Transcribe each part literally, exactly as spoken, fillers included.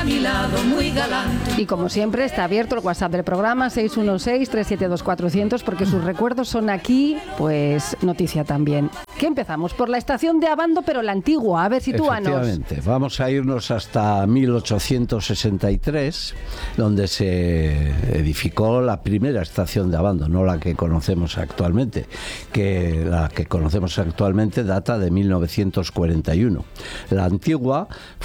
mi lado muy galante. Y como siempre está abierto el WhatsApp del programa seis uno seis, tres siete dos, cuatrocientos porque sus recuerdos son aquí, pues noticia también. ¿Qué empezamos? Por la estación de Abando, pero la antigua, a ver, sitúanos. Efectivamente, vamos a irnos hasta mil ochocientos sesenta y tres, donde se edificó la primera estación de Abando, no la que conocemos actualmente, que la que conocemos actualmente data de mil novecientos cuarenta y uno. La antigua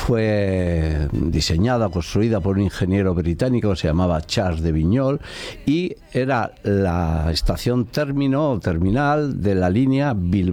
fue diseñada, construida por un ingeniero británico que se llamaba Charles de Vignol y era la estación término o terminal de la línea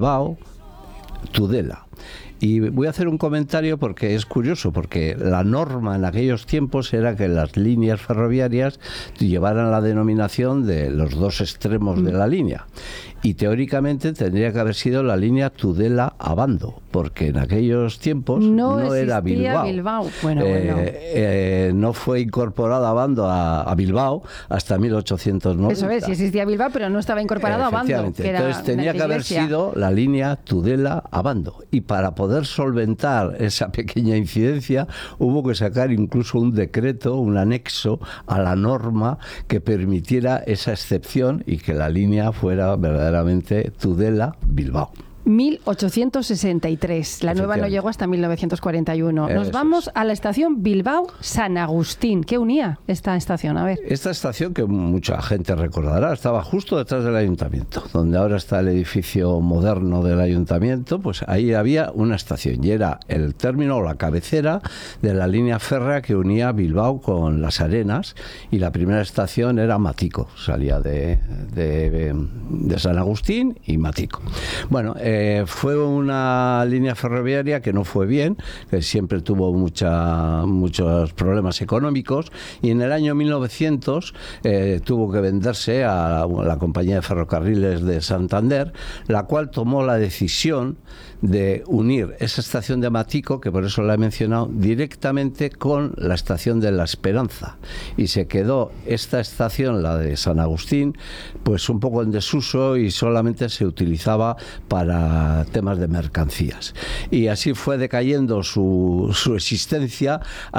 Bilbao-Tudela. Y voy a hacer un comentario porque es curioso, porque la norma en aquellos tiempos era que las líneas ferroviarias llevaran la denominación de los dos extremos mm. de la línea. Y teóricamente tendría que haber sido la línea Tudela-Abando, porque en aquellos tiempos no, no era Bilbao. Bilbao. Bueno, eh, bueno. Eh, no fue incorporada Abando a, a Bilbao hasta mil ochocientos noventa. Eso es, sí existía Bilbao, pero no estaba incorporado a Abando. Que era Entonces tenía que haber sido la línea Tudela-Abando. Y para poder solventar esa pequeña incidencia, hubo que sacar incluso un decreto, un anexo a la norma que permitiera esa excepción y que la línea fuera verdaderamente Tudela-Bilbao. mil ochocientos sesenta y tres. La nueva no llegó hasta mil novecientos cuarenta y uno. Nos Eso vamos es. a la estación Bilbao-San Agustín. ¿Qué unía esta estación? A ver. Esta estación, que mucha gente recordará, estaba justo detrás del ayuntamiento, donde ahora está el edificio moderno del ayuntamiento. Pues ahí había una estación y era el término o la cabecera de la línea férrea que unía Bilbao con Las Arenas, y la primera estación era Matico, salía de, de, de San Agustín y Matico. Bueno, eh, Eh, fue una línea ferroviaria que no fue bien, que siempre tuvo mucha, muchos problemas económicos, y en el año mil novecientos eh, tuvo que venderse a la, a la compañía de ferrocarriles de Santander, la cual tomó la decisión de unir esa estación de Matico, que por eso la he mencionado, directamente con la estación de La Esperanza, y se quedó esta estación, la de San Agustín, pues un poco en desuso y solamente se utilizaba para temas de mercancías, y así fue decayendo su, su existencia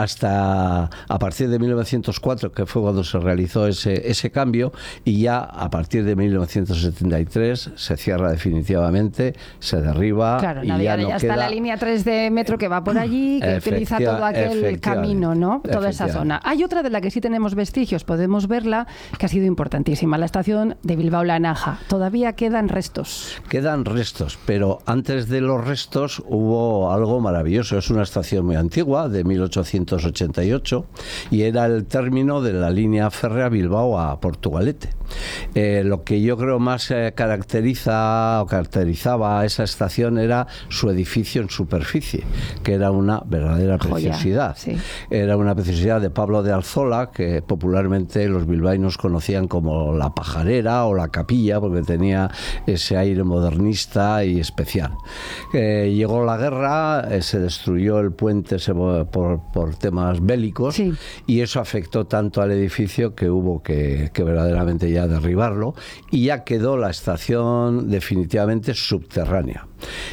hasta a partir de mil novecientos cuatro, que fue cuando se realizó ese, ese cambio, y ya a partir de mil novecientos setenta y tres se cierra definitivamente, se derriba. Claro, y ya, ya, ya no está queda... la línea tres de metro que va por allí, que utiliza todo aquel camino, ¿no? Toda esa zona. Hay otra de la que sí tenemos vestigios, podemos verla, que ha sido importantísima, la estación de Bilbao-La Naja. Todavía quedan restos. Quedan restos, pero antes de los restos hubo algo maravilloso. Es una estación muy antigua, de mil ochocientos ochenta y ocho, y era el término de la línea férrea Bilbao a Portugalete. Eh, lo que yo creo más eh, caracteriza o caracterizaba a esa estación era su edificio en superficie, que era una verdadera preciosidad. Joya, sí. Era una preciosidad de Pablo de Alzola, que popularmente los bilbaínos conocían como la pajarera o la capilla, porque tenía ese aire modernista y especial. Eh, llegó la guerra, eh, se destruyó el puente se, por, por temas bélicos, sí. y eso afectó tanto al edificio que hubo que, que verdaderamente ya derribarlo, y ya quedó la estación definitivamente subterránea.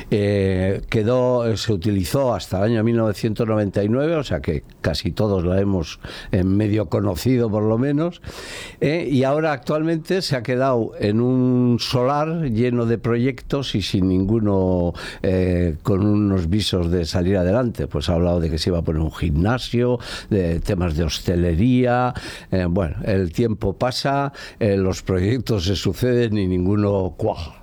Eh, quedó, se utilizó hasta el año mil novecientos noventa y nueve, o sea que casi todos la hemos eh, medio conocido por lo menos, eh, y ahora actualmente se ha quedado en un solar lleno de proyectos y sin ninguno eh, con unos visos de salir adelante. Pues ha hablado de que se iba a poner un gimnasio, de temas de hostelería. Eh, bueno, el tiempo pasa, eh, los proyectos se suceden y ninguno cuaja.